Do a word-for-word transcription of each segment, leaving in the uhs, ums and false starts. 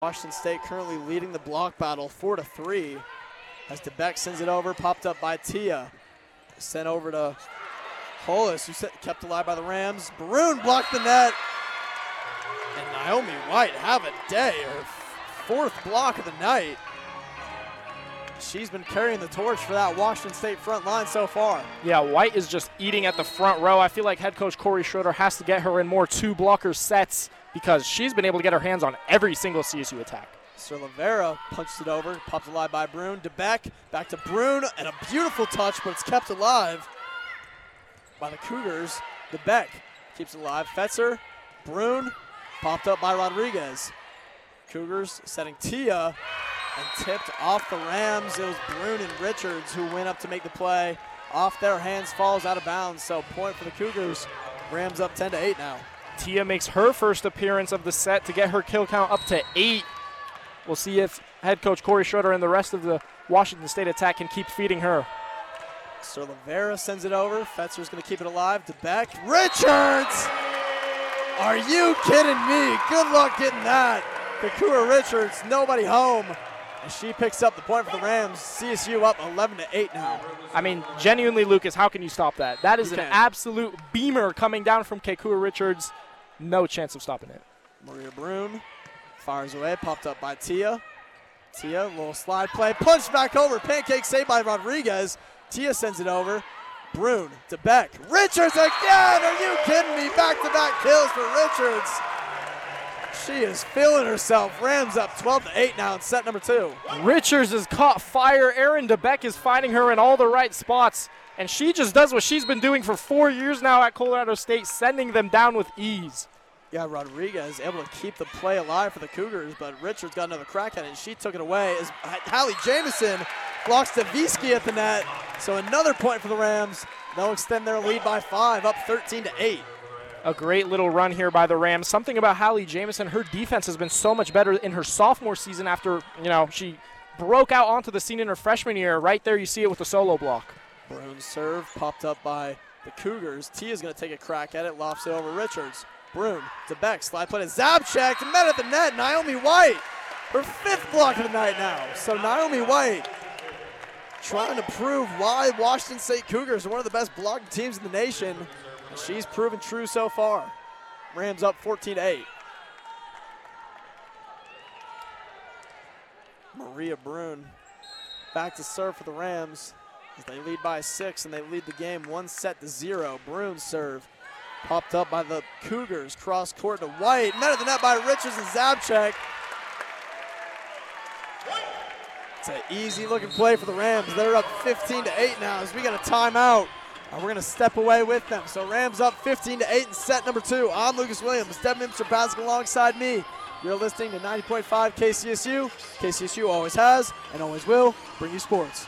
Washington State currently leading the block battle four to three. As DeBeck sends it over, popped up by Tia. Sent over to Hollis, who set, kept alive by the Rams. Barun blocked the net. And Naomi White have a day, her fourth block of the night. She's been carrying the torch for that Washington State front line so far. Yeah, White is just eating at the front row. I feel like head coach Corey Schroeder has to get her in more two-blocker sets because she's been able to get her hands on every single C S U attack. Sir Lavera punched it over, popped alive by Brune. DeBeck back to Brune, and a beautiful touch, but it's kept alive by the Cougars. DeBeck keeps it alive. Fetzer, Brune, popped up by Rodriguez. Cougars setting Tia, and tipped off the Rams. It was Brune and Richards who went up to make the play. Off their hands, falls out of bounds, so point for the Cougars. Rams up ten to eight now. Tia makes her first appearance of the set to get her kill count up to eight. We'll see if head coach Corey Schroeder and the rest of the Washington State attack can keep feeding her. Sir Lavera sends it over. Fetzer's going to keep it alive. DeBeck. Richards! Are you kidding me? Good luck getting that. Kakua Richards, nobody home. And she picks up the point for the Rams. C S U up eleven to eight now. I mean, genuinely, Lucas, how can you stop that? That is You an can't. absolute beamer coming down from Kakua Richards. No chance of stopping it. Maria Brune fires away, popped up by Tia. Tia, little slide play, punched back over. Pancake saved by Rodriguez. Tia sends it over. Brune, DeBeck, Richards again! Are you kidding me? Back-to-back kills for Richards. She is feeling herself. Rams up twelve to eight now in set number two. Richards has caught fire. Erin DeBeck is finding her in all the right spots, and she just does what she's been doing for four years now at Colorado State, sending them down with ease. Yeah, Rodriguez able to keep the play alive for the Cougars, but Richards got another crack at it, and she took it away as Hallie Jamison blocks Davisky at the net. So another point for the Rams. They'll extend their lead by five, up thirteen to eight. A great little run here by the Rams. Something about Hallie Jamison, her defense has been so much better in her sophomore season after, you know, she broke out onto the scene in her freshman year. Right there you see it with the solo block. Brune's serve popped up by the Cougars. Tia's going to take a crack at it, lofts it over Richards. Brune, DeBeck, slide play to Zabchek, met at the net. Naomi White, her fifth block of the night now. So Naomi White trying to prove why Washington State Cougars are one of the best blocking teams in the nation. And she's proven true so far. Rams up fourteen to eight. Maria Brune back to serve for the Rams as they lead by six, and they lead the game one set to zero. Brune's serve popped up by the Cougars. Cross court to White. Met at the net by Richards and Zabchek. It's an easy looking play for the Rams. They're up fifteen to eight now as we got a timeout. And we're going to step away with them. So Rams up fifteen to eight in set number two. I'm Lucas Williams. Devin Imster alongside me. You're listening to ninety point five K C S U. K C S U always has and always will bring you sports.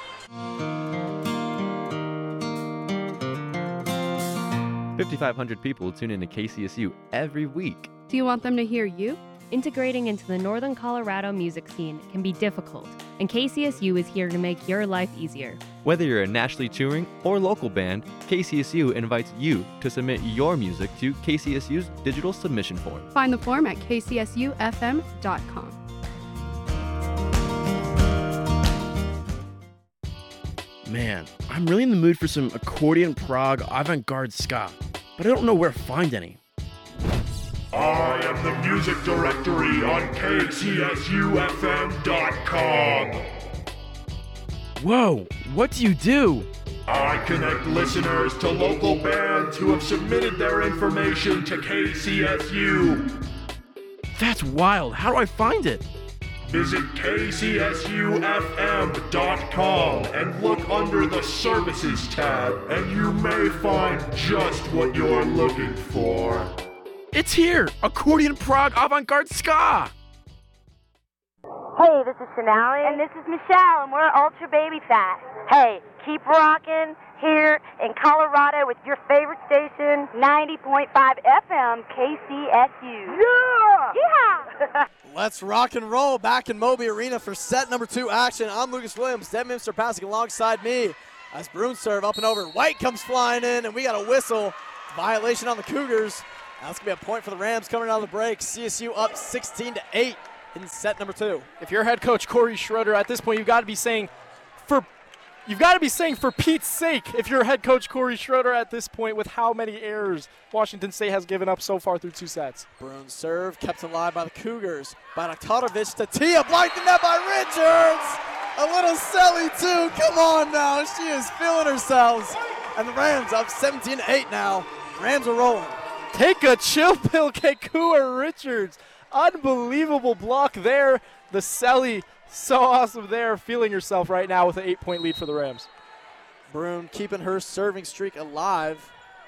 fifty-five hundred people tune into K C S U every week. Do you want them to hear you? Integrating into the Northern Colorado music scene can be difficult, and K C S U is here to make your life easier. Whether you're a nationally touring or local band, K C S U invites you to submit your music to K C S U's digital submission form. Find the form at k c s u f m dot com. Man, I'm really in the mood for some accordion prog avant-garde ska, but I don't know where to find any. I am the music directory on k c s u f m dot com. Whoa, what do you do? I connect listeners to local bands who have submitted their information to K C S U. That's wild. How do I find it? Visit k c s u f m dot com and look under the Services tab, and you may find just what you're looking for. It's here! Accordion prog avant-garde ska! Hey, this is Sonali. And this is Michelle, and we're Ultra Baby Fat. Hey, keep rocking here in Colorado with your favorite station, ninety point five F M K C S U. Yeah! Yeah! Let's rock and roll back in Moby Arena for set number two action. I'm Lucas Williams, Devin Imster passing alongside me as Brune serve up and over. White comes flying in, and we got a whistle. Violation on the Cougars. That's going to be a point for the Rams coming out of the break. C S U up sixteen to eight. in set number two. If you're head coach Corey Schroeder at this point, you've got to be saying, for you've got to be saying for Pete's sake, if you're head coach Corey Schroeder at this point with how many errors Washington State has given up so far through two sets. Bruin serve kept alive by the Cougars. Bogdanovic to Tia, blocked the net by Richards. A little silly too. Come on now, she is feeling herself. And the Rams up seventeen to eight now. Rams are rolling. Take a chill pill, Kekua Richards. Unbelievable block there. The Selly, so awesome there, feeling herself right now with an eight-point lead for the Rams. Bruin keeping her serving streak alive.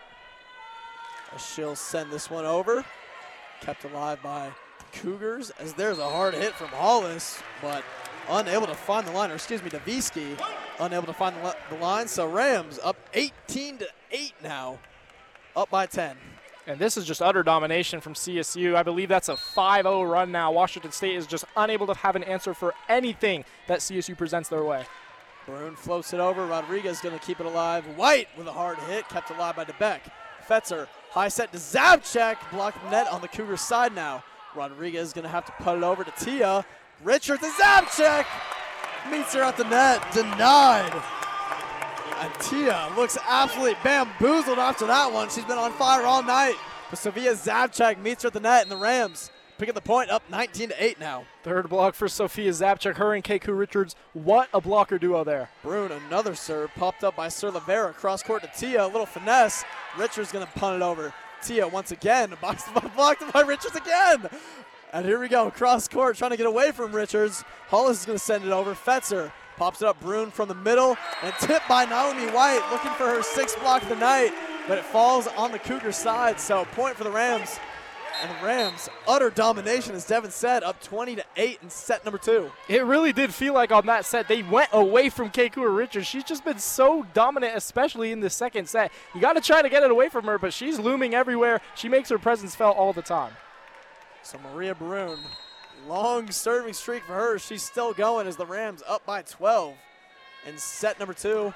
As she'll send this one over. Kept alive by the Cougars, as there's a hard hit from Hollis, but unable to find the line, or excuse me, Davisky, unable to find the, the line. So Rams up eighteen to eight now, up by ten. And this is just utter domination from C S U. I believe that's a five oh run now. Washington State is just unable to have an answer for anything that C S U presents their way. Bruin floats it over. Rodriguez going to keep it alive. White with a hard hit, kept alive by DeBeck. Fetzer, high set to Zabchek, blocked net on the Cougars side now. Rodriguez going to have to put it over to Tia. Richard to Zabchek, meets her at the net, denied. And Tia looks absolutely bamboozled after that one. She's been on fire all night. But Sophia Zabchek meets her at the net, and the Rams pick up the point, up nineteen to eight now. Third block for Sophia Zabchek, her and Keku Richards. What a blocker duo there. Bruin, another serve, popped up by Sir Lavera, cross court to Tia, a little finesse. Richards gonna punt it over. Tia once again, boxed blocked by Richards again. And here we go, cross court, trying to get away from Richards. Hollis is gonna send it over. Fetzer pops it up, Bruin from the middle, and tipped by Naomi White, looking for her sixth block of the night, but it falls on the Cougar side, so point for the Rams. And the Rams, utter domination, as Devin said, up twenty to eight in set number two. It really did feel like on that set they went away from Keikua Richards. She's just been so dominant, especially in the second set. You got to try to get it away from her, but she's looming everywhere. She makes her presence felt all the time. So Maria Bruin, long serving streak for her. She's still going as the Rams up by twelve in set number two.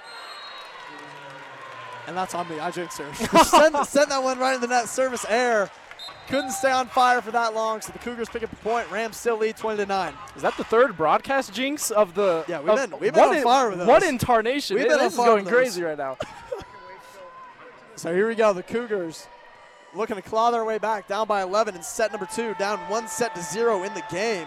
And that's on me, I jinxed her. send, send that one right in the net, service air. Couldn't stay on fire for that long, so the Cougars pick up the point. Rams still lead twenty to nine. Is that the third broadcast jinx of the? Yeah, we've been, we've been on in, fire with those. What in tarnation? We've it, been this on is fire going with crazy those. right now. So here we go, the Cougars looking to claw their way back, down by eleven in set number two, down one set to zero in the game.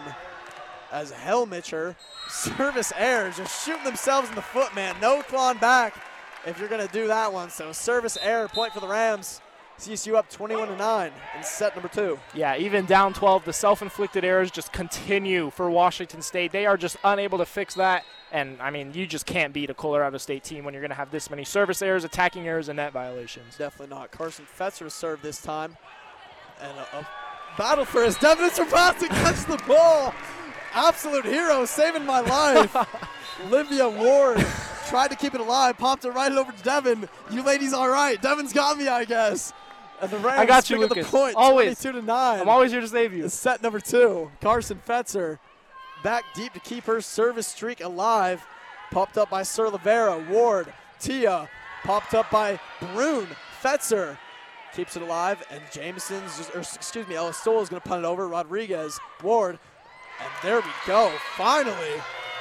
As Helmicher, service air, just shooting themselves in the foot, man. No clawing back if you're going to do that one. So service air, point for the Rams. C S U up twenty-one to nine in set number two. Yeah, even down twelve, the self-inflicted errors just continue for Washington State. They are just unable to fix that. And, I mean, you just can't beat a Colorado State team when you're going to have this many service errors, attacking errors, and net violations. Definitely not. Carson Fetzer served this time. And a, a battle for his Devin Trapassi catches the ball. Absolute hero, saving my life. Olivia Ward tried to keep it alive, popped it right over to Devin. You ladies all right. Devin's got me, I guess. And the Rams I got you, pick up Lucas. the point, Always. twenty-two to nine. I'm always here to save you. It's set number two. Carson Fetzer back deep to keep her service streak alive. Popped up by Sir Lavera. Ward, Tia, popped up by Bruin. Fetzer keeps it alive, and Jameson's, just, or excuse me, Ella Stoll is going to punt it over. Rodriguez, Ward, and there we go. Finally,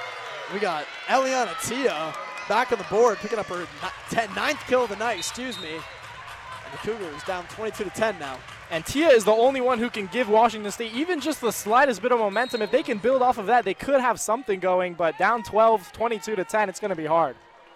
we got Eliana Tia back on the board, picking up her ten, ninth kill of the night, excuse me. And the Cougars down twenty-two to ten now. And Tia is the only one who can give Washington State even just the slightest bit of momentum. If they can build off of that, they could have something going, but down twelve, twenty-two to ten, it's going to be hard.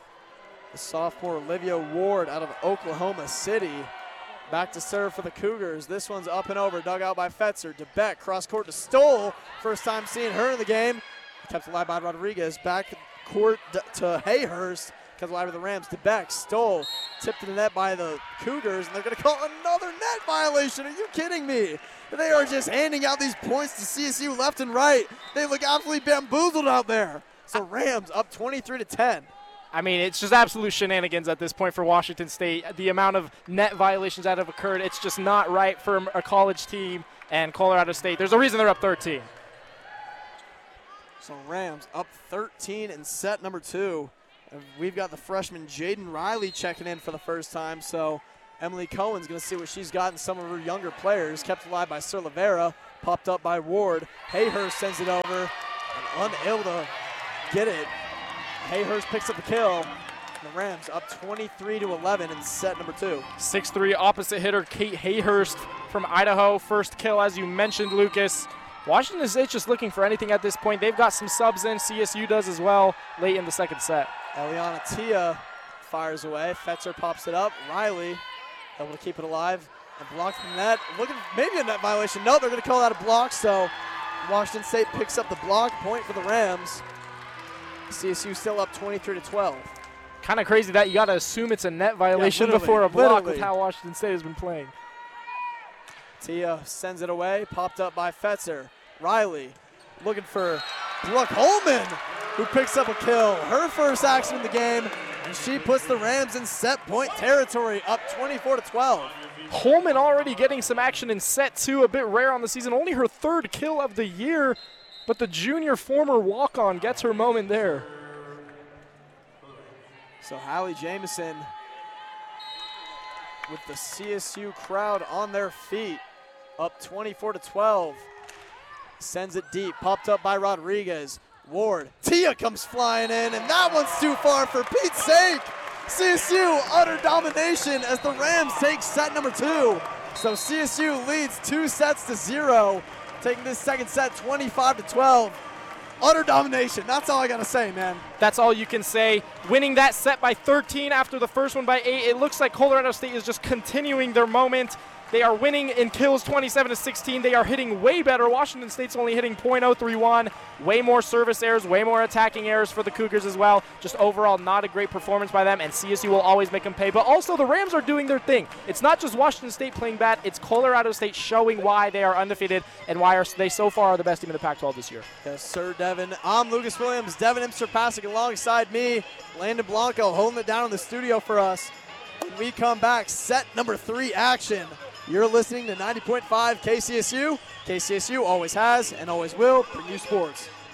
The sophomore Olivia Ward out of Oklahoma City. Back to serve for the Cougars. This one's up and over, dug out by Fetzer. DeBeck, cross court to Stoll. First time seeing her in the game. Kept alive by Rodriguez. Back court to Hayhurst. Kept alive with the Rams. DeBeck, Stoll, tipped in the net by the Cougars, and they're going to call another net violation. Are you kidding me? They are just handing out these points to C S U left and right. They look absolutely bamboozled out there. So Rams up twenty-three to ten. I mean, it's just absolute shenanigans at this point for Washington State. The amount of net violations that have occurred, it's just not right for a college team. And Colorado State, there's a reason they're up thirteen. So Rams up thirteen in set number two. And we've got the freshman Jaden Riley checking in for the first time. So Emily Cohen's going to see what she's got in some of her younger players. Kept alive by Sir Lavera. Popped up by Ward. Hayhurst sends it over and unable to get it. Hayhurst picks up the kill. The Rams up twenty-three to eleven in set number two. six three opposite hitter Kate Hayhurst from Idaho. First kill, as you mentioned, Lucas. Washington State just looking for anything at this point. They've got some subs in. C S U does as well late in the second set. Eliana Tia fires away. Fetzer pops it up. Riley able to keep it alive and blocked the net. Looking maybe a net violation. No, they're going to call that a block. So Washington State picks up the block. Point for the Rams. C S U still up twenty-three to twelve. Kind of crazy that you got to assume it's a net violation yeah, before a block literally. with how Washington State has been playing. Tia sends it away. Popped up by Fetzer. Riley looking for Brooke Holman, who picks up a kill. Her first action in the game, and she puts the Rams in set point territory, up twenty-four to twelve. Holman already getting some action in set two, a bit rare on the season. Only her third kill of the year, but the junior former walk-on gets her moment there. So Hallie Jamison with the C S U crowd on their feet, up twenty-four to twelve. Sends it deep, popped up by Rodriguez. Ward, Tia comes flying in, and that one's too far for Pete's sake. C S U utter domination as the Rams take set number two. So C S U leads two sets to zero, taking this second set twenty-five to twelve. Utter domination, that's all I gotta say, man. That's all you can say. Winning that set by thirteen after the first one by eight. It looks like Colorado State is just continuing their moment. They are winning in kills twenty-seven to sixteen. They are hitting way better. Washington State's only hitting point oh three one. Way more service errors, way more attacking errors for the Cougars as well. Just overall not a great performance by them, and C S U will always make them pay. But also the Rams are doing their thing. It's not just Washington State playing bad. It's Colorado State showing why they are undefeated and why are they so far are the best team in the Pac twelve this year. Yes, sir, Devin. I'm Lucas Williams. Devin Imster-Pasick alongside me. Landon Blanco holding it down in the studio for us. When we come back, set number three action. You're listening to ninety point five K C S U. K C S U always has and always will bring you sports.